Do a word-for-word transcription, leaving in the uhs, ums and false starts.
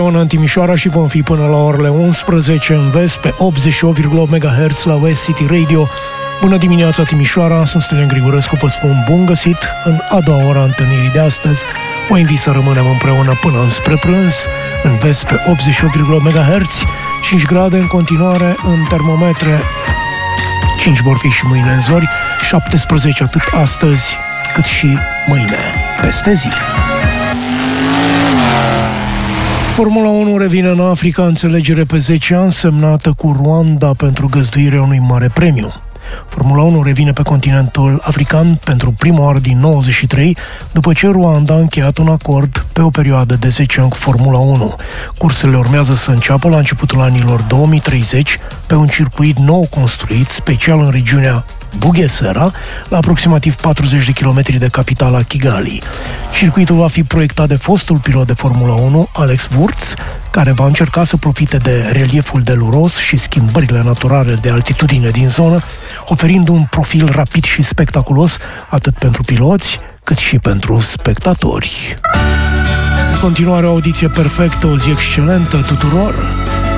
În Timișoara și vom fi până la orele unsprezece în vest pe optzeci și opt virgulă opt megahertz la West City Radio. Bună dimineața, Timișoara, sunt Stelian Grigorescu, vă spun bun găsit în a doua ora întâlnirii de astăzi. Vă invit să rămânem împreună până înspre prânz, în vest pe optzeci și opt virgulă opt megahertz, cinci grade în continuare în termometre, cinci vor fi și mâine în zori, șaptesprezece atât astăzi cât și mâine, peste zi. Formula unu revine în Africa, înțelegere pe zece ani semnată cu Rwanda pentru găzduirea unui mare premiu. Formula unu revine pe continentul african pentru prima oară din nouăzeci și trei, după ce Rwanda a încheiat un acord pe o perioadă de zece ani cu Formula unu. Cursele urmează să înceapă la începutul anilor două mii treizeci pe un circuit nou construit, special în regiunea Bugesera, la aproximativ patruzeci de kilometri de capitala Kigali. Circuitul va fi proiectat de fostul pilot de Formula unu, Alex Wurz, care va încerca să profite de relieful deluros și schimbările naturale de altitudine din zonă, oferind un profil rapid și spectaculos atât pentru piloți cât și pentru spectatori. În continuare, o audiție perfectă, o zi excelentă tuturor!